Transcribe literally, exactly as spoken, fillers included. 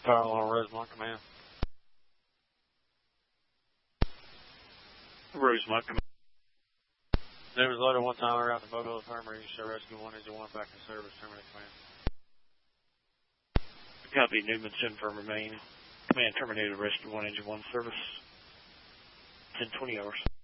Fire alarm, Rosemont Command. Rosemont Command. There was loaded one time around the Mobile Infirmary. Show rescue one engine one back in service. Terminate command. Copy. Newman ten for remain. Command terminated. Rescue one engine one service. ten twenty hours.